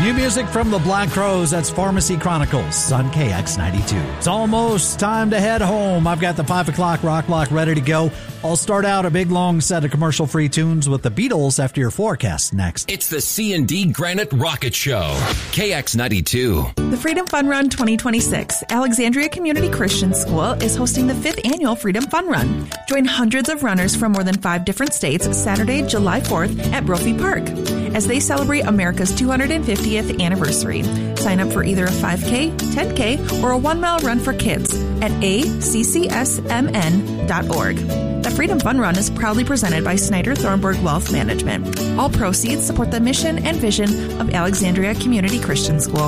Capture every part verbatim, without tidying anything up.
New music from the Black Crowes. That's Pharmacy Chronicles on K X ninety-two. It's almost time to head home. I've got the five o'clock rock block ready to go. I'll start out a big long set of commercial-free tunes with the Beatles after your forecast next. It's the C and D Granite Rocket Show. K X ninety-two. The Freedom Fun Run twenty twenty-six. Alexandria Community Christian School is hosting the fifth annual Freedom Fun Run. Join hundreds of runners from more than five different states Saturday, July fourth at Brophy Park as they celebrate America's two hundred fiftieth anniversary. Sign up for either a five K, ten K, or a one-mile run for kids at a c c s m n dot org. The Freedom Fun Run is proudly presented by Snyder Thornburg Wealth Management. All proceeds support the mission and vision of Alexandria Community Christian School.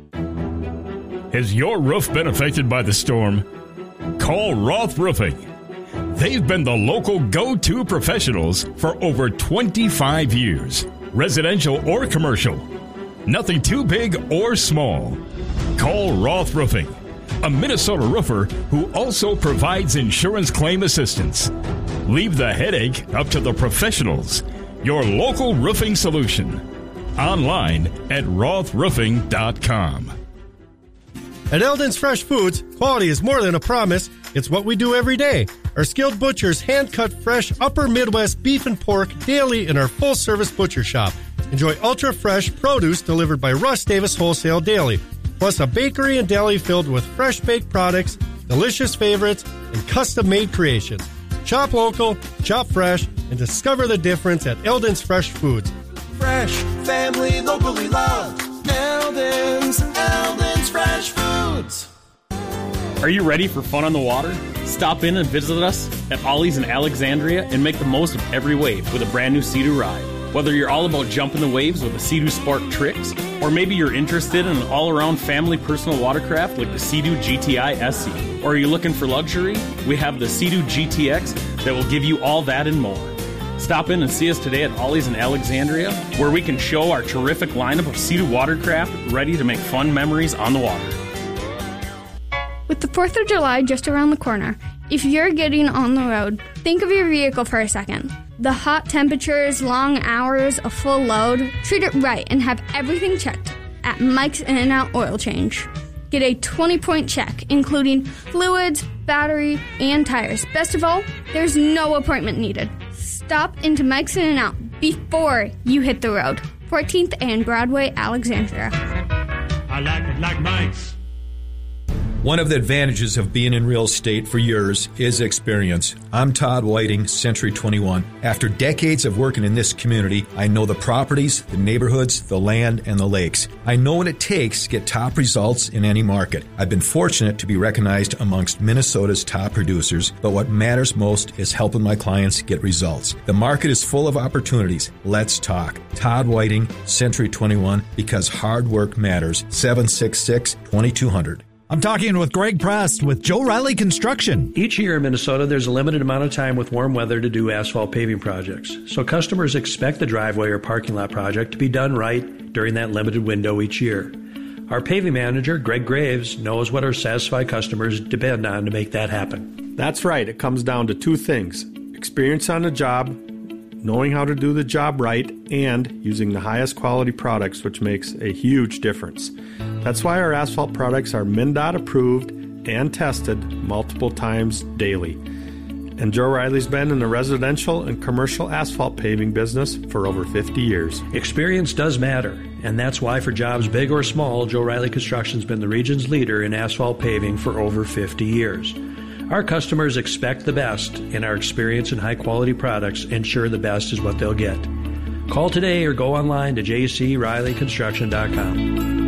Has your roof been affected by the storm? Call Roth Roofing. They've been the local go-to professionals for over twenty-five years, residential or commercial. Nothing too big or small. Call Roth Roofing, a Minnesota roofer who also provides insurance claim assistance. Leave the headache up to the professionals. Your local roofing solution. Online at roth roofing dot com. At Eldon's Fresh Foods, quality is more than a promise. It's what we do every day. Our skilled butchers hand-cut fresh Upper Midwest beef and pork daily in our full-service butcher shop. Enjoy ultra-fresh produce delivered by Russ Davis Wholesale daily. Plus a bakery and deli filled with fresh-baked products, delicious favorites, and custom-made creations. Shop local, shop fresh, and discover the difference at Eldon's Fresh Foods. Fresh, family, locally loved. Eldon's, Eldon's Fresh Foods. Are you ready for fun on the water? Stop in and visit us at Ollie's in Alexandria and make the most of every wave with a brand new Sea-Doo ride. Whether you're all about jumping the waves with the Sea-Doo Spark Tricks, or maybe you're interested in an all-around family personal watercraft like the Sea-Doo G T I S C, or are you looking for luxury? We have the Sea-Doo G T X that will give you all that and more. Stop in and see us today at Ollie's in Alexandria, where we can show our terrific lineup of Sea-Doo watercraft ready to make fun memories on the water. With the fourth of July just around the corner, if you're getting on the road, think of your vehicle for a second. The hot temperatures, long hours, a full load, treat it right and have everything checked at Mike's In-N-Out Oil Change. Get a twenty-point check, including fluids, battery, and tires. Best of all, there's no appointment needed. Stop into Mike's In-N-Out before you hit the road. fourteenth and Broadway, Alexandria. I like it like Mike's. One of the advantages of being in real estate for years is experience. I'm Todd Whiting, Century twenty-one. After decades of working in this community, I know the properties, the neighborhoods, the land, and the lakes. I know what it takes to get top results in any market. I've been fortunate to be recognized amongst Minnesota's top producers, but what matters most is helping my clients get results. The market is full of opportunities. Let's talk. Todd Whiting, Century twenty-one, because hard work matters. seven six six, two two zero zero. I'm talking with Greg Prest with Joe Riley Construction. Each year in Minnesota, there's a limited amount of time with warm weather to do asphalt paving projects. So customers expect the driveway or parking lot project to be done right during that limited window each year. Our paving manager, Greg Graves, knows what our satisfied customers depend on to make that happen. That's right. It comes down to two things: experience on the job, knowing how to do the job right, and using the highest quality products, which makes a huge difference. That's why our asphalt products are MnDOT approved and tested multiple times daily. And Joe Riley's been in the residential and commercial asphalt paving business for over fifty years. Experience does matter, and that's why for jobs big or small, Joe Riley Construction's been the region's leader in asphalt paving for over fifty years. Our customers expect the best, and our experience and high-quality products ensure the best is what they'll get. Call today or go online to j c riley construction dot com.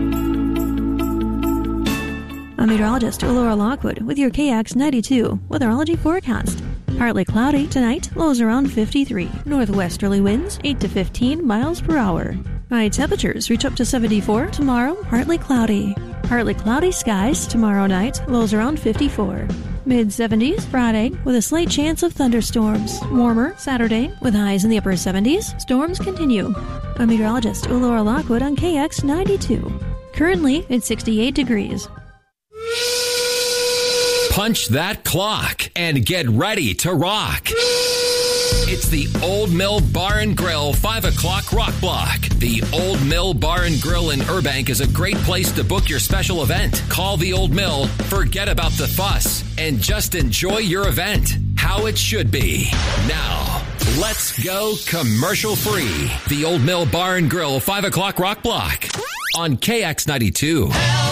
I'm meteorologist Laura Lockwood with your K X ninety-two weatherology forecast. Partly cloudy tonight, lows around fifty-three. Northwesterly winds eight to fifteen miles per hour. High temperatures reach up to seventy-four tomorrow, partly cloudy. Partly cloudy skies tomorrow night, lows around fifty-four. mid seventies Friday with a slight chance of thunderstorms. Warmer Saturday with highs in the upper seventies. Storms continue. I'm meteorologist Laura Lockwood on K X ninety-two. Currently, it's sixty-eight degrees. Punch that clock and get ready to rock. It's the Old Mill Bar and Grill five o'clock Rock Block. The Old Mill Bar and Grill in Burbank is a great place to book your special event. Call the Old Mill, forget about the fuss, and just enjoy your event how it should be. Now, let's go commercial free. The Old Mill Bar and Grill five o'clock Rock Block on K X ninety-two.